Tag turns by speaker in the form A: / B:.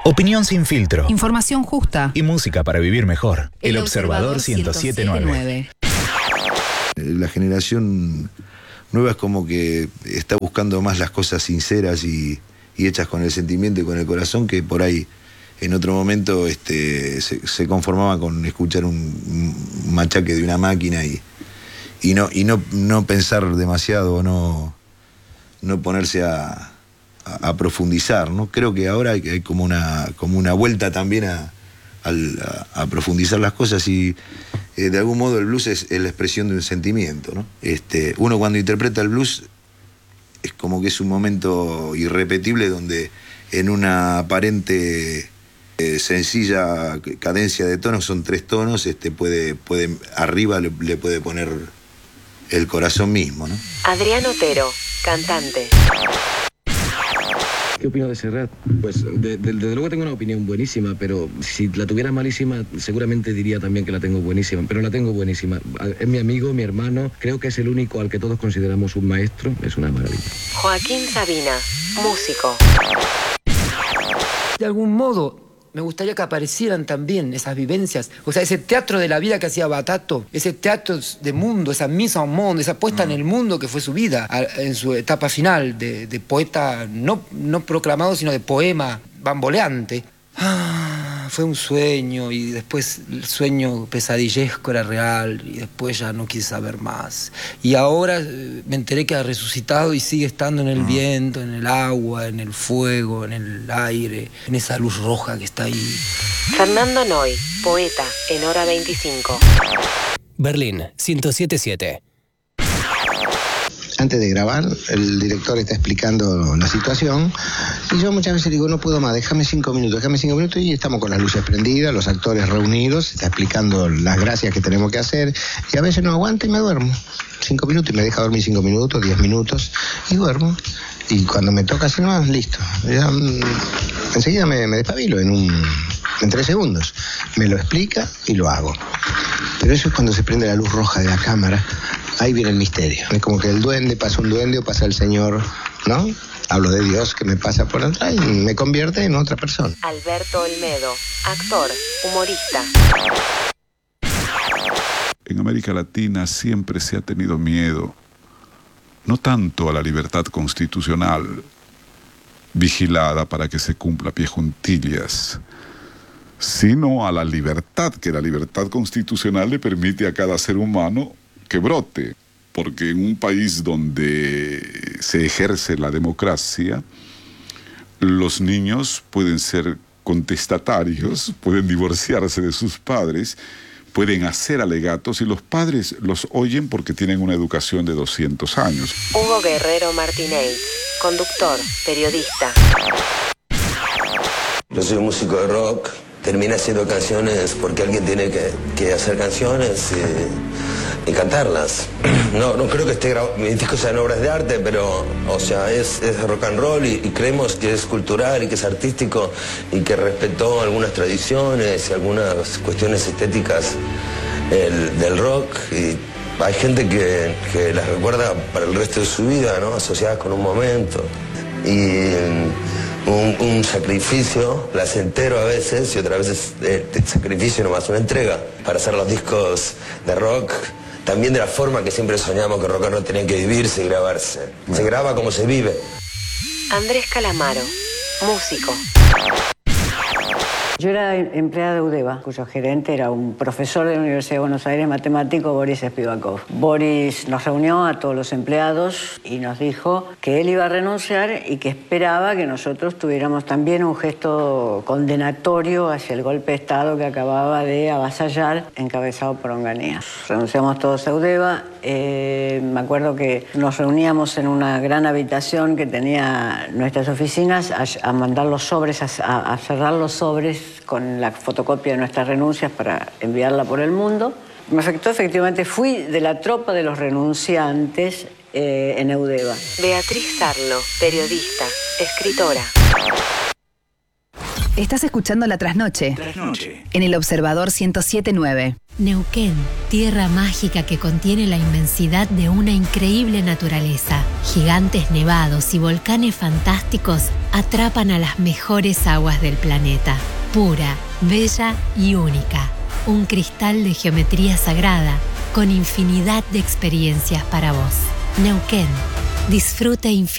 A: Opinión sin filtro.
B: Información justa.
A: Y música para vivir mejor. El Observador 107.9.
C: La generación nueva es como que está buscando más las cosas sinceras y hechas con el sentimiento y con el corazón, que por ahí en otro momento se conformaba con escuchar un machaque de una máquina y no pensar demasiado, no ponerse a profundizar, ¿no? Creo que ahora hay como una vuelta también a profundizar las cosas y de algún modo el blues es la expresión de un sentimiento, ¿no? Uno cuando interpreta el blues es como que es un momento irrepetible donde en una aparente sencilla cadencia de tonos, son 3 tonos, arriba le puede poner el corazón mismo, ¿no?
D: Adrián Otero, cantante.
E: ¿Qué opino de Serrat? Pues desde luego tengo una opinión buenísima, pero si la tuviera malísima seguramente diría también que la tengo buenísima, pero la tengo buenísima. Es mi amigo, mi hermano, creo que es el único al que todos consideramos un maestro, es una maravilla.
D: Joaquín Sabina, músico.
F: De algún modo me gustaría que aparecieran también esas vivencias, o sea, ese teatro de la vida que hacía Batato, ese teatro de mundo, esa mise en monde, esa puesta en el mundo que fue su vida, en su etapa final de poeta no proclamado, sino de poema bamboleante. Fue un sueño y después el sueño pesadillesco era real y después ya no quise saber más. Y ahora me enteré que ha resucitado y sigue estando en el viento, en el agua, en el fuego, en el aire, en esa luz roja que está ahí.
D: Fernando Noy, poeta en Hora 25.
G: Berlín, 107.7.
H: Antes de grabar, el director está explicando la situación y yo muchas veces digo, no puedo más, déjame 5 minutos y estamos con las luces prendidas, los actores reunidos, está explicando las gracias que tenemos que hacer y a veces no aguanto y me duermo. 5 minutos y me deja dormir 5 minutos, 10 minutos y duermo. Y cuando me toca hacer más, listo. Ya, enseguida me despabilo en 3 segundos. Me lo explica y lo hago. Pero eso es cuando se prende la luz roja de la cámara. Ahí viene el misterio. Es como que el duende pasa un duende o pasa el Señor, ¿no? Hablo de Dios que me pasa por atrás y me convierte en otra persona.
D: Alberto Olmedo, actor, humorista.
I: En América Latina siempre se ha tenido miedo, no tanto a la libertad constitucional, vigilada para que se cumpla a pie juntillas, sino a la libertad, que la libertad constitucional le permite a cada ser humano que brote, porque en un país donde se ejerce la democracia, los niños pueden ser contestatarios, pueden divorciarse de sus padres, pueden hacer alegatos y los padres los oyen porque tienen una educación de 200 años.
D: Hugo Guerrero Martínez, conductor, periodista.
J: Yo soy un músico de rock, terminé haciendo canciones porque alguien tiene que hacer canciones y cantarlas. No creo que mis discos sean obras de arte, pero, o sea, es rock and roll y creemos que es cultural y que es artístico y que respetó algunas tradiciones y algunas cuestiones estéticas del rock. Y hay gente que las recuerda para el resto de su vida, ¿no? Asociadas con un momento. Y un sacrificio placentero a veces y otras veces sacrificio nomás, una entrega para hacer los discos de rock. También de la forma que siempre soñamos que rock and roll tenía que vivirse y grabarse. Se graba como se vive.
D: Andrés Calamaro, músico.
K: Yo era empleada de UDEVA, cuyo gerente era un profesor de la Universidad de Buenos Aires, matemático, Boris Spivakov. Boris nos reunió a todos los empleados y nos dijo que él iba a renunciar y que esperaba que nosotros tuviéramos también un gesto condenatorio hacia el golpe de Estado que acababa de avasallar, encabezado por Onganía. Renunciamos todos a UDEVA. Me acuerdo que nos reuníamos en una gran habitación que tenía nuestras oficinas a mandar los sobres, a cerrar los sobres con la fotocopia de nuestras renuncias para enviarla por el mundo. Me afectó, efectivamente, fui de la tropa de los renunciantes en UDEVA.
D: Beatriz Sarlo, periodista, escritora.
B: Estás escuchando La Trasnoche. En el Observador 107.9.
L: Neuquén, tierra mágica que contiene la inmensidad de una increíble naturaleza. Gigantes nevados y volcanes fantásticos atrapan a las mejores aguas del planeta. Pura, bella y única. Un cristal de geometría sagrada con infinidad de experiencias para vos. Neuquén, disfruta infinito.